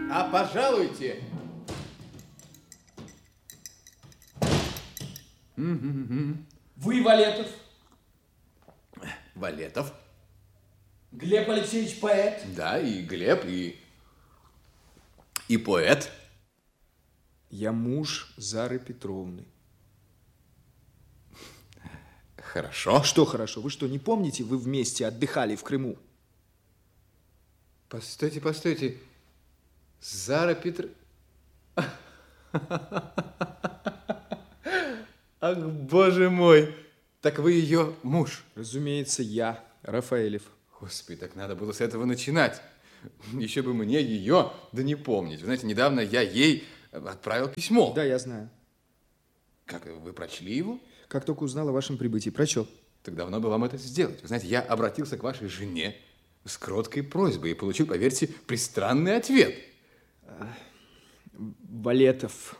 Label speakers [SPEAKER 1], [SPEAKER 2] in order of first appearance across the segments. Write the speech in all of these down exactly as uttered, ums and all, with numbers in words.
[SPEAKER 1] А пожалуйте.
[SPEAKER 2] Вы Валетов?
[SPEAKER 1] Валетов.
[SPEAKER 2] Глеб Алексеевич поэт?
[SPEAKER 1] Да, и Глеб, и, и поэт.
[SPEAKER 3] Я муж Зары Петровны.
[SPEAKER 1] Хорошо.
[SPEAKER 3] Что хорошо? Вы что, не помните, вы вместе отдыхали в Крыму?
[SPEAKER 1] Постойте, постойте. Зара Петр... Ах, боже мой. Так вы ее муж?
[SPEAKER 3] Разумеется, я, Рафаэлев.
[SPEAKER 1] Господи, так надо было с этого начинать. Еще бы мне ее, да не помнить. Вы знаете, недавно я ей отправил письмо.
[SPEAKER 3] Да, я знаю.
[SPEAKER 1] Как, вы прочли его?
[SPEAKER 3] Как только узнал о вашем прибытии, прочел.
[SPEAKER 1] Так давно бы вам это сделать. Вы знаете, я обратился к вашей жене с кроткой просьбой и получил, поверьте, пристранный ответ.
[SPEAKER 3] Валетов,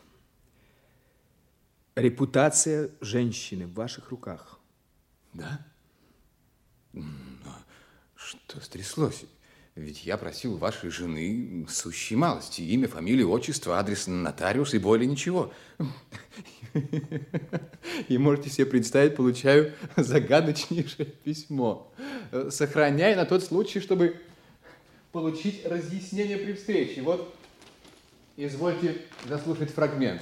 [SPEAKER 3] репутация женщины в ваших руках.
[SPEAKER 1] Да? Но что стряслось? Ведь я просил вашей жены сущей малости. Имя, фамилию, отчество, адрес нотариуса и более ничего. И можете себе представить, получаю загадочнейшее письмо. Сохраняй на тот случай, чтобы получить разъяснение при встрече. Вот, извольте заслушать фрагмент.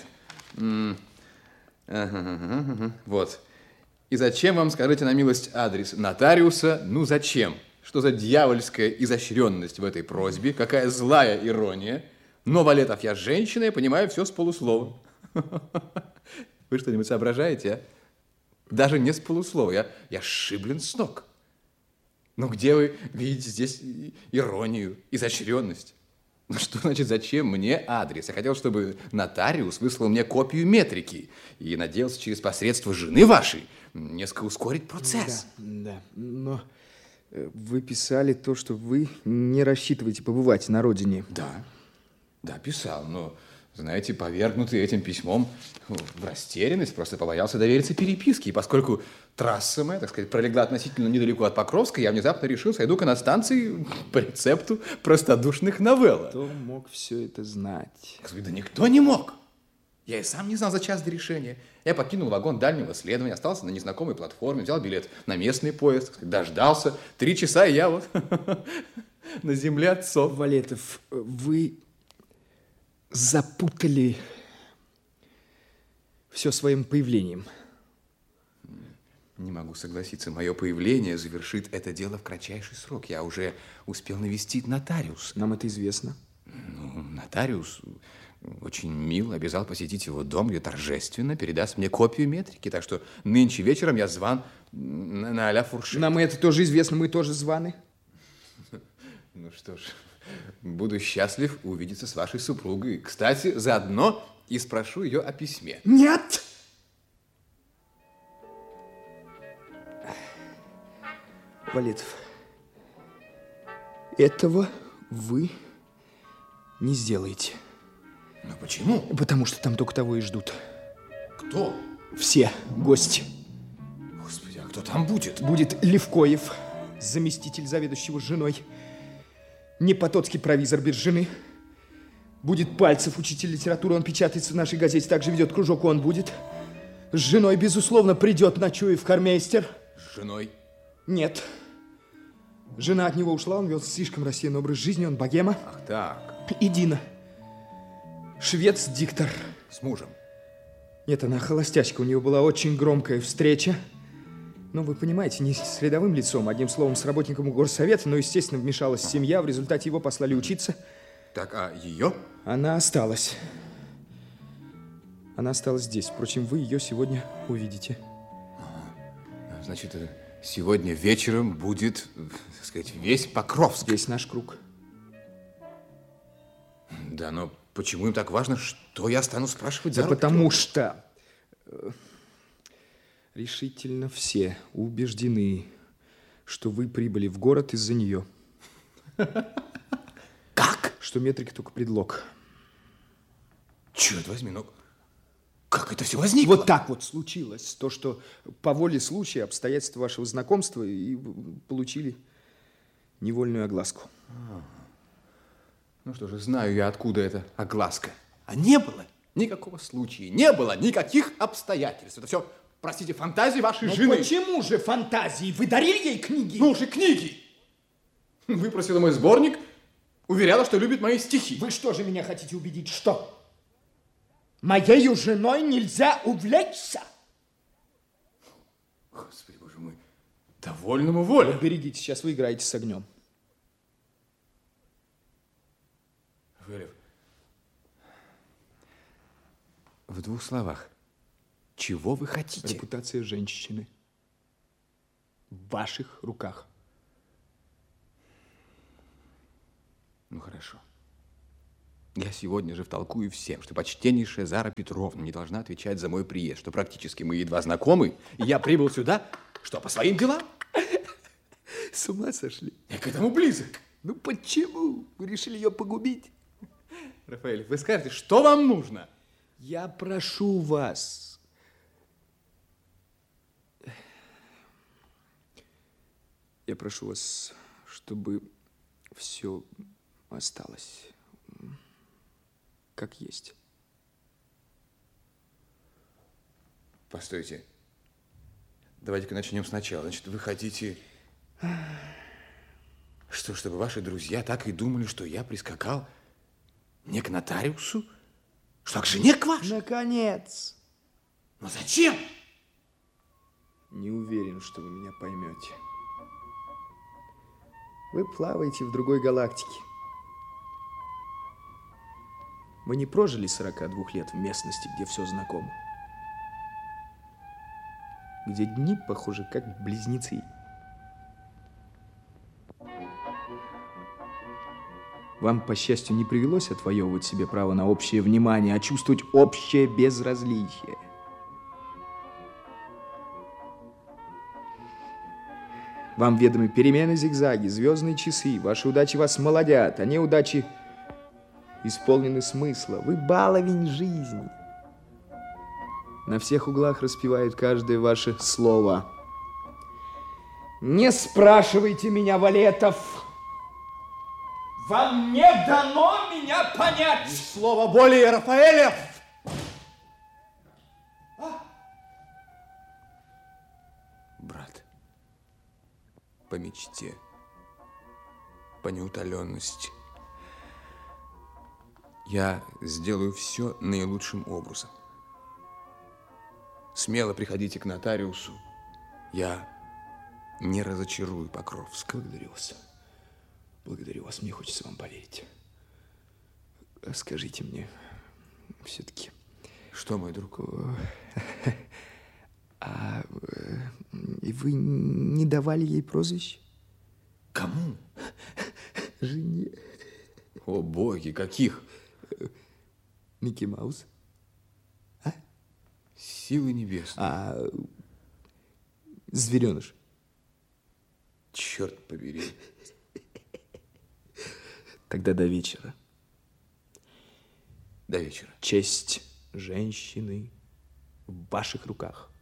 [SPEAKER 1] Вот. И зачем вам, скажите на милость, адрес нотариуса? Ну, зачем? Что за дьявольская изощренность в этой просьбе? Какая злая ирония. Но, Валетов, я женщина, я понимаю все с полуслова. Вы что-нибудь соображаете, а? Даже не с полуслова. Я, я сшиблен с ног. Ну, где вы видите здесь иронию, изощренность? Ну, что значит, зачем мне адрес? Я хотел, чтобы нотариус выслал мне копию метрики и надеялся через посредство жены вашей несколько ускорить процесс.
[SPEAKER 3] Да, да, но вы писали то, что вы не рассчитываете побывать на родине.
[SPEAKER 1] Да, да, писал, но, знаете, повергнутый этим письмом в растерянность, просто побоялся довериться переписке. И поскольку трасса моя, так сказать, пролегла относительно недалеко от Покровска, я внезапно решил, сойду-ка на станции по рецепту простодушных новелл.
[SPEAKER 3] Кто мог все это знать?
[SPEAKER 1] Да никто не мог. Я и сам не знал за час до решения. Я покинул вагон дальнего следования, остался на незнакомой платформе, взял билет на местный поезд, дождался. Три часа, и я вот на земле отцов.
[SPEAKER 3] Валетов, вы запутали все своим появлением.
[SPEAKER 1] Не могу согласиться. Мое появление завершит это дело в кратчайший срок. Я уже успел навестить нотариуса.
[SPEAKER 3] Нам это известно.
[SPEAKER 1] Ну, нотариус очень мил, обязал посетить его дом, где торжественно передаст мне копию метрики. Так что нынче вечером я зван на, на а-ля фуршет.
[SPEAKER 3] Нам это тоже известно, мы тоже званы.
[SPEAKER 1] Ну что ж, буду счастлив увидеться с вашей супругой. Кстати, заодно и спрошу ее о письме.
[SPEAKER 3] Нет! Валетов, этого вы не сделаете.
[SPEAKER 1] Но почему?
[SPEAKER 3] Потому что там только того и ждут.
[SPEAKER 1] Кто?
[SPEAKER 3] Все гости.
[SPEAKER 1] Господи, а кто там будет?
[SPEAKER 3] Будет Левкоев, заместитель заведующего женой. Непотоцкий провизор без жены. Будет Пальцев, учитель литературы, он печатается в нашей газете, также ведет кружок, он будет. С женой, безусловно, придет Ночуев хормейстер.
[SPEAKER 1] С женой?
[SPEAKER 3] Нет. Жена от него ушла, он вел слишком рассеянный образ жизни, он богема.
[SPEAKER 1] Ах так.
[SPEAKER 3] И Дина. Швец-диктор.
[SPEAKER 1] С мужем?
[SPEAKER 3] Нет, она холостячка, у нее была очень громкая встреча. Ну, вы понимаете, не с рядовым лицом, одним словом, с работником горсовета, но, естественно, вмешалась семья, в результате его послали учиться.
[SPEAKER 1] Так, а ее?
[SPEAKER 3] Она осталась. Она осталась здесь. Впрочем, вы ее сегодня увидите.
[SPEAKER 1] Ага. Значит, сегодня вечером будет, так сказать, весь Покровск.
[SPEAKER 3] Весь наш круг.
[SPEAKER 1] Да, но почему им так важно, что я стану спрашивать
[SPEAKER 3] Да
[SPEAKER 1] за
[SPEAKER 3] потому что э, решительно все убеждены, что вы прибыли в город из-за нее.
[SPEAKER 1] Как?
[SPEAKER 3] Что метрика только предлог.
[SPEAKER 1] Черт возьми, ну как это все возникло?
[SPEAKER 3] Вот так вот случилось. То, что по воле случая, обстоятельства вашего знакомства и получили невольную огласку.
[SPEAKER 1] Ну что же, знаю я, откуда эта огласка. А не было никакого случая, не было никаких обстоятельств. Это все, простите, фантазии вашей
[SPEAKER 3] Но
[SPEAKER 1] жены.
[SPEAKER 3] Почему же фантазии? Вы дарили ей книги?
[SPEAKER 1] Ну же, книги! Выпросила мой сборник, уверяла, что любит мои стихи.
[SPEAKER 3] Вы что же меня хотите убедить, что моею женой нельзя увлечься?
[SPEAKER 1] Господи, боже мой, довольному воля.
[SPEAKER 3] Вот берегите, сейчас вы играете с огнем.
[SPEAKER 1] Вэлев, в двух словах, чего вы хотите?
[SPEAKER 3] Репутация женщины в ваших руках.
[SPEAKER 1] Ну, хорошо. Я сегодня же втолкую всем, что почтеннейшая Зара Петровна не должна отвечать за мой приезд, что практически мы едва знакомы, и я прибыл сюда, что, по своим делам?
[SPEAKER 3] С ума сошли?
[SPEAKER 1] Я к этому близок.
[SPEAKER 3] Ну, почему? Вы решили ее погубить?
[SPEAKER 1] Рафаэль, вы скажете, что вам нужно?
[SPEAKER 3] Я прошу вас. Я прошу вас, чтобы все осталось как есть.
[SPEAKER 1] Постойте. Давайте-ка начнем сначала. Значит, вы хотите... Что, чтобы ваши друзья так и думали, что я прискакал не к нотариусу, что к жене к вашей?
[SPEAKER 3] Наконец!
[SPEAKER 1] Но зачем?
[SPEAKER 3] Не уверен, что вы меня поймете. Вы плаваете в другой галактике. Вы не прожили сорока двух лет в местности, где все знакомо. Где дни похожи как близнецы. Вам, по счастью, не привелось отвоевывать себе право на общее внимание, а чувствовать общее безразличие. Вам ведомы перемены, зигзаги, звездные часы. Ваши удачи вас молодят, а неудачи исполнены смысла. Вы баловень жизни. На всех углах распевают каждое ваше слово. Не спрашивайте меня, Валетов. Вам не дано меня понять.
[SPEAKER 1] Ни слова более, Рафаэлев!
[SPEAKER 3] А?
[SPEAKER 1] Брат, по мечте, по неутоленности, я сделаю все наилучшим образом. Смело приходите к нотариусу. Я не разочарую Покровского.
[SPEAKER 3] Благодарю вас. Благодарю вас. Мне хочется вам поверить. Скажите мне все-таки...
[SPEAKER 1] Что, мой друг?
[SPEAKER 3] А и вы не давали ей прозвищ?
[SPEAKER 1] Кому?
[SPEAKER 3] Жене.
[SPEAKER 1] О, боги, каких?
[SPEAKER 3] Микки Маус. А?
[SPEAKER 1] Силы небесные.
[SPEAKER 3] А звереныш.
[SPEAKER 1] Черт побери.
[SPEAKER 3] Тогда до вечера.
[SPEAKER 1] До вечера.
[SPEAKER 3] Честь женщины в ваших руках.